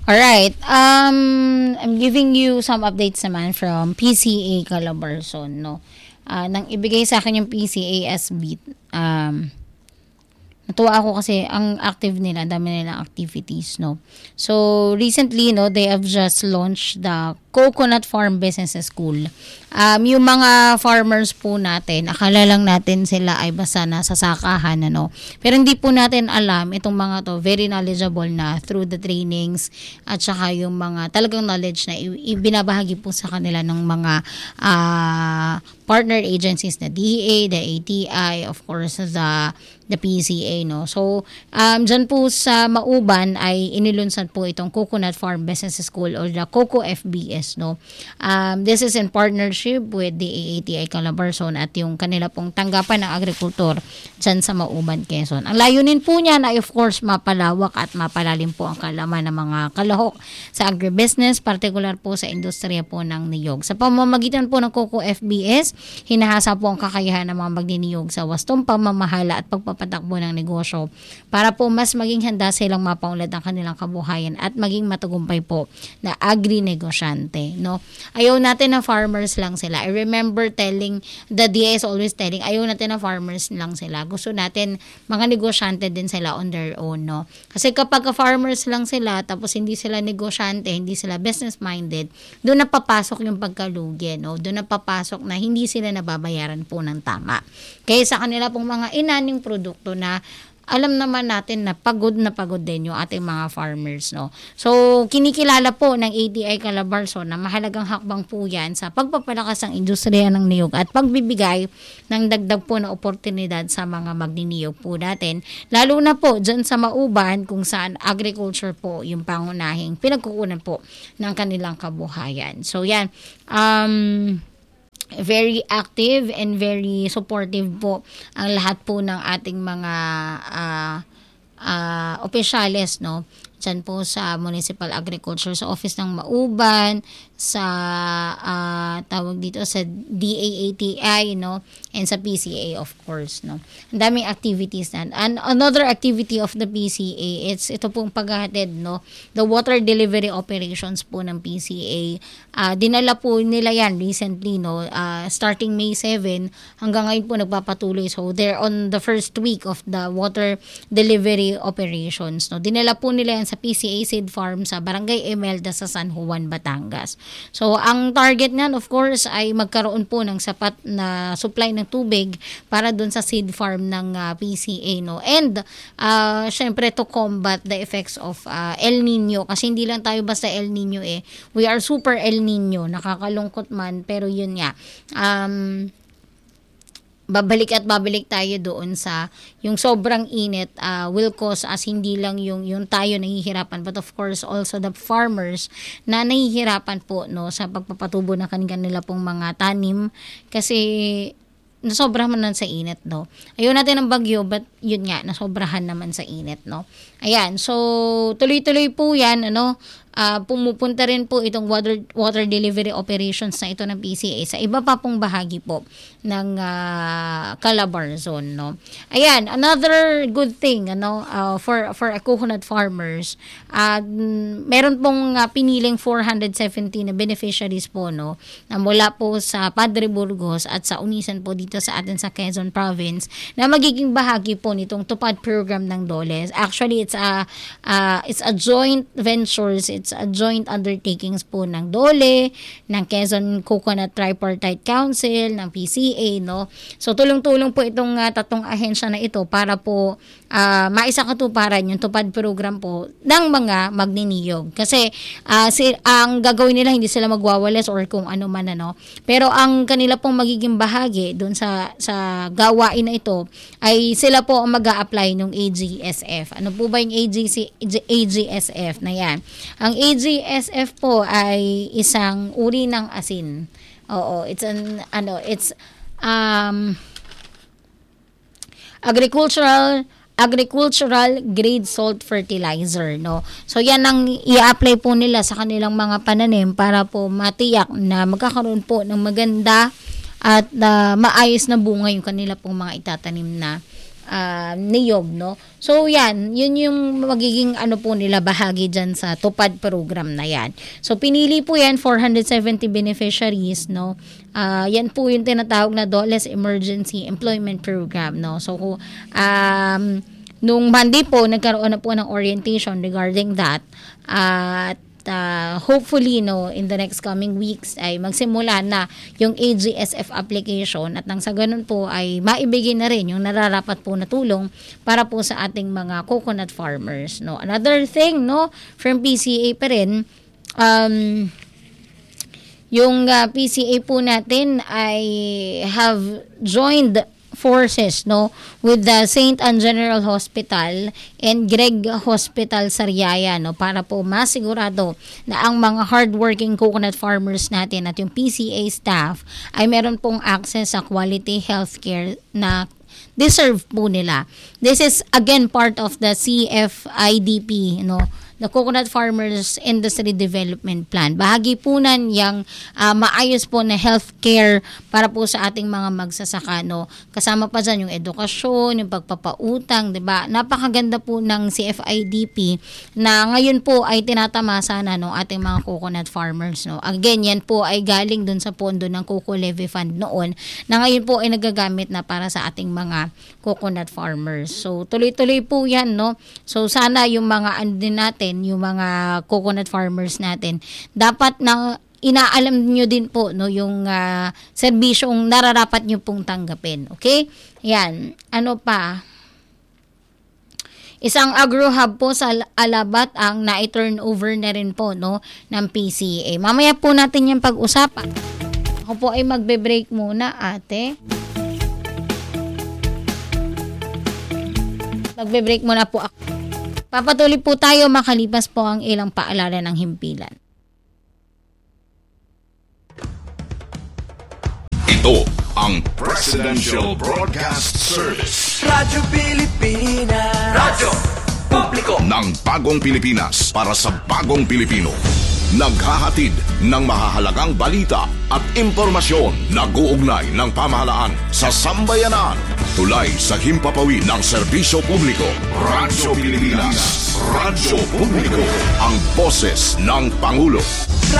Alright, I'm giving you some updates naman from PCA Calabarzon, no. Nang ibigay sa akin yung PCA as beat, natuwa ako kasi ang active nila, dami nilang activities, no. So, recently, no, they have just launched the Coconut Farm Business School. Yung mga farmers po natin, akala lang natin sila ay basta nasa sakahan, ano. Pero hindi po natin alam, itong mga to, very knowledgeable na through the trainings at saka yung mga talagang knowledge na ibinabahagi po sa kanila ng mga partner agencies na DEA, the ATI, of course, the PCA, no. So, dyan po sa Mauban ay inilunsad po itong Coconut Farm Business School or the COCO FBS, no. This is in partnership with the AATI Calabarzon at yung kanila pong tanggapan ng agrikultor dyan sa Mauban, Quezon. Ang layunin po niyan ay of course mapalawak at mapalalim po ang kalaman ng mga kalahok sa agribusiness, particular po sa industriya po ng niyog. Sa pamamagitan po ng COCO FBS, hinahasa po ang kakayahan ng mga magniniyog sa wastong pamamahala at pagpapatakbo ng negosyo para po mas maging handa silang mapaunlad ang kanilang kabuhayan at maging matagumpay po na agri-negosyante, no. Ayaw natin na farmers lang sila. I remember telling, the DA is always telling, ayaw natin na farmers lang sila. Gusto natin mga negosyante din sila on their own, no. Kasi kapag farmers lang sila, tapos hindi sila negosyante, hindi sila business-minded, doon na papasok yung pagkalugi, no. Doon na papasok na hindi sila nababayaran po ng tama. Kaya sa kanila pong mga inaning produkto na alam naman natin na pagod din yung ating mga farmers, no. So, kinikilala po ng ATI Calabarzon na mahalagang hakbang po yan sa pagpapalakas ng industriya ng niyog at pagbibigay ng dagdag po na oportunidad sa mga magniniyog po natin. Lalo na po dyan sa Mauban kung saan agriculture po yung pangunahing pinagkukunan po ng kanilang kabuhayan. So, yan. Very active and very supportive po ang lahat po ng ating mga opisyales, no, dyan po sa Municipal Agriculture, sa Office ng Mauban, sa tawag dito sa DAATI, no, and sa PCA, of course, no. Ang daming activities na. And another activity of the PCA, it's ito pong paghahatid, no, the water delivery operations po ng PCA. Dinala po nila yan recently, no, starting May 7 hanggang ngayon po nagpapatuloy. So they're on the first week of the water delivery operations, no. Dinala po nila yan sa PCA Seed Farm sa Barangay Emelda sa San Juan, Batangas. So, ang target niyan, of course, ay magkaroon po ng sapat na supply ng tubig para dun sa seed farm ng PCA, no. And, syempre, to combat the effects of El Nino. Kasi hindi lang tayo basta El Nino eh. We are super El Nino. Nakakalungkot man, pero yun nga. Babalik tayo doon sa yung sobrang init will cause as hindi lang yung tayo nahihirapan, but of course also the farmers na nahihirapan po, no, sa pagpapatubo ng kanila pong mga tanim kasi nasobrahan man sa init, no. Ayaw natin ng bagyo, but yun nga, nasobrahan naman sa init, no. Ayan, so tuloy-tuloy po yan, ano. Pumupunta rin po itong water delivery operations na ito ng PCA sa iba pa pong bahagi po ng Calabarzon, no. Ayan, another good thing, ano, for coconut farmers, meron pong piniling 470 na beneficiaries po, no, na mula po sa Padre Burgos at sa Unisan po dito sa atin sa Quezon Province na magiging bahagi po nitong tupad program ng DOLE. Actually, it's a joint ventures, it's a joint undertakings po ng DOLE, ng Quezon Coconut Tripartite Council, ng PCA, no. So tulong-tulong po itong tatlong ahensya na ito para po maisakatuparan yung tupad program po ng mga magniniyog. Kasi ang gagawin nila, hindi sila magwawalis or kung ano man, ano. Pero ang kanila pong magiging bahagi doon sa gawain na ito ay sila po ang mag-a-apply ng AGSF. Ano po ba yung AGSF na yan? Ang AGSF po ay isang uri ng asin. Oo, it's agricultural grade salt fertilizer, no. So yan ang i-apply po nila sa kanilang mga pananim para po matiyak na magkakaroon po ng maganda at maayos na bunga yung kanila pong mga itatanim na niyog, no? So yan, yun yung magiging po nila bahagi dyan sa TUPAD program na yan. So pinili po yan 470 beneficiaries, no? Yan po yung tinatawag na DOLES Emergency Employment Program, no? So nung Monday po nagkaroon na po ng orientation regarding that, at hopefully in the next coming weeks ay magsimula na yung AGSF application at nang sa ganun po ay maibigay na rin yung nararapat po na tulong para po sa ating mga coconut farmers, no. Another thing, no, from PCA pa rin, yung PCA po natin ay have joined forces, no, with the St. Anne General Hospital and Greg Hospital Sariaya, no, para po masigurado na ang mga hardworking coconut farmers natin at yung PCA staff ay meron pong access sa quality healthcare na deserve po nila. This is again part of the CFIDP, no, the Coconut Farmers Industry Development Plan. Bahagi po nan yung maayos po na healthcare para po sa ating mga magsasaka, no. Kasama pa dyan yung edukasyon, yung pagpapautang, 'di ba? Napakaganda po ng CFIDP na ngayon po ay tinatamasa na no ating mga coconut farmers, no. Again, yan po ay galing dun sa pondo ng Coco Levy Fund noon na ngayon po ay nagagamit na para sa ating mga coconut farmers. So tuloy-tuloy po yan, no. So sana yung mga din natin, yung mga coconut farmers natin, dapat na inaalam nyo din po, no, yung serbisyong nararapat nyo pong tanggapin. Okay? Yan. Ano pa? Isang agro hub po sa Alabat ang na-turnover na rin po, no, ng PCA. Mamaya po natin yung pag-usapan. Ako po ay magbe-break muna, ate. Magbe-break muna po ako. Papatuloy po tayo makalipas po ang ilang paalala ng himpilan. Ito ang Presidential Broadcast Service. Radyo Pilipinas. Radyo Publiko Ng bagong Pilipinas para sa bagong Pilipino. Naghahatid ng mahahalagang balita at impormasyon. Nag-uugnay ng pamahalaan sa sambayanan. Tulay sa himpapawid ng serbisyo publiko. Radyo Pilipinas. Radyo Publiko. Ang boses ng Pangulo.